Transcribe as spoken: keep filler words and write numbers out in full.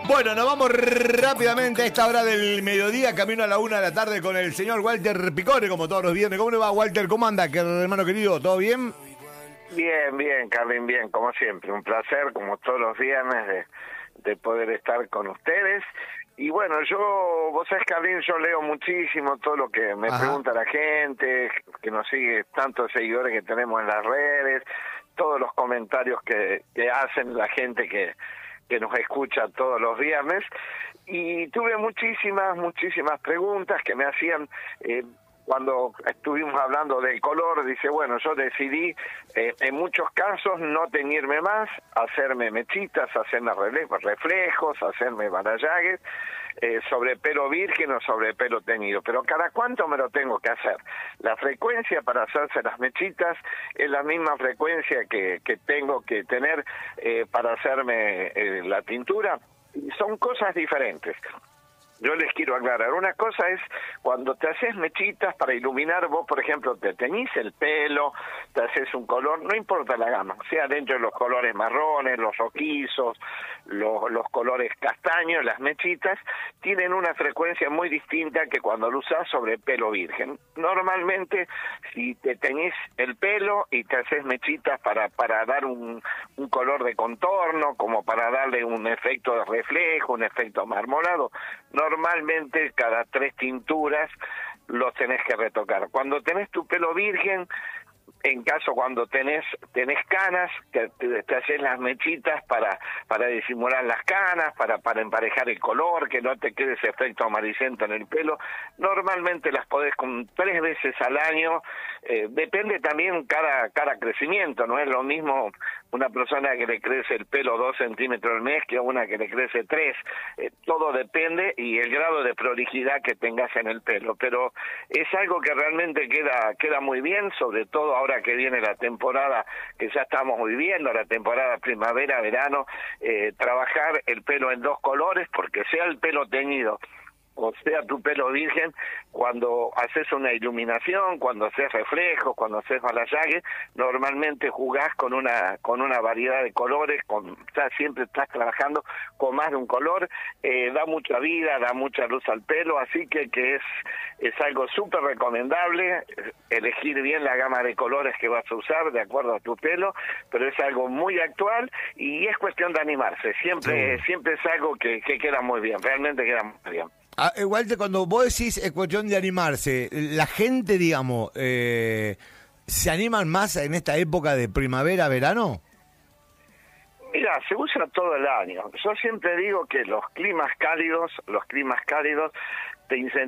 Bueno, nos vamos rápidamente a esta hora del mediodía, camino a la una de la tarde con el señor Walter Picone, como todos los viernes. ¿Cómo le va, Walter? ¿Cómo anda, que, hermano querido? ¿Todo bien? Bien, bien, Carlin, bien, como siempre. Un placer, como todos los viernes, de, de poder estar con ustedes. Y bueno, yo, vos sabés, Carlin, yo leo muchísimo todo lo que me Ajá. pregunta la gente, que nos sigue, tantos seguidores que tenemos en las redes, todos los comentarios que, que hacen la gente que... que nos escucha todos los viernes, y tuve muchísimas, muchísimas preguntas que me hacían eh, cuando estuvimos hablando del color. Dice, bueno, yo decidí eh, en muchos casos no teñirme más, hacerme mechitas, hacerme reflejos, hacerme barallagues, eh, sobre pelo virgen o sobre pelo teñido, pero ¿cada cuánto me lo tengo que hacer? La frecuencia para hacerse las mechitas es la misma frecuencia que, que tengo que tener eh, para hacerme eh, la tintura. Son cosas diferentes. Yo les quiero aclarar, una cosa es cuando te haces mechitas para iluminar, vos por ejemplo te teñís el pelo, te haces un color, no importa la gama, sea dentro de los colores marrones, los roquizos, los, los colores castaños, las mechitas tienen una frecuencia muy distinta que cuando lo usás sobre pelo virgen. Normalmente si te teñís el pelo y te haces mechitas para, para dar un, un color de contorno, como para darle un efecto de reflejo, un efecto marmolado, no normalmente cada tres tinturas los tenés que retocar. Cuando tenés tu pelo virgen, en caso cuando tenés tenés canas, te, te, te haces las mechitas para para disimular las canas, para para emparejar el color, que no te quede ese efecto amarillento en el pelo. Normalmente las podés con tres veces al año, eh, depende también cada cada crecimiento, no es lo mismo una persona que le crece el pelo dos centímetros al mes que una que le crece tres, eh, todo depende y el grado de prolijidad que tengas en el pelo, pero es algo que realmente queda queda muy bien, sobre todo ahora que viene la temporada que ya estamos viviendo, la temporada primavera-verano, eh, trabajar el pelo en dos colores, porque sea el pelo teñido o sea tu pelo virgen, cuando haces una iluminación, cuando haces reflejos, cuando haces balayague, normalmente jugás con una con una variedad de colores, con ya siempre estás trabajando con más de un color, eh, da mucha vida, da mucha luz al pelo, así que, que es, es algo súper recomendable, elegir bien la gama de colores que vas a usar de acuerdo a tu pelo, pero es algo muy actual y es cuestión de animarse, siempre, sí. siempre es algo que, que queda muy bien, realmente queda muy bien. Ah, igual que cuando vos decís es cuestión de animarse, la gente, digamos, eh, ¿se animan más en esta época de primavera, verano? Mira, se usa todo el año. Yo siempre digo que los climas cálidos, los climas cálidos te incentivan